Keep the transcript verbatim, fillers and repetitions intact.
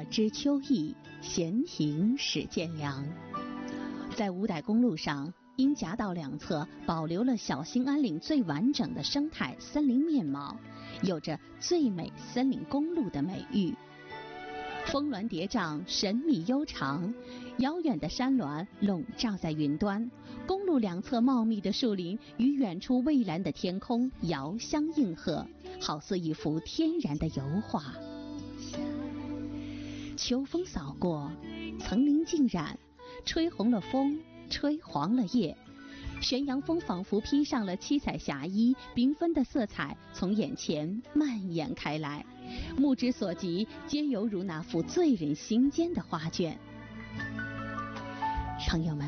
知秋意，闲庭始见凉。在五代公路上，因夹道两侧保留了小兴安岭最完整的生态森林面貌，有着最美森林公路的美誉。峰峦叠嶂，神秘悠长，遥远的山峦笼罩在云端，公路两侧茂密的树林与远处蔚蓝的天空遥相应和，好似一幅天然的油画。秋风扫过，层林尽染，吹红了风，吹黄了叶。玄阳峰仿佛披上了七彩霞衣，缤纷的色彩从眼前蔓延开来，目之所及，皆犹如那幅醉人心间的画卷。朋友们，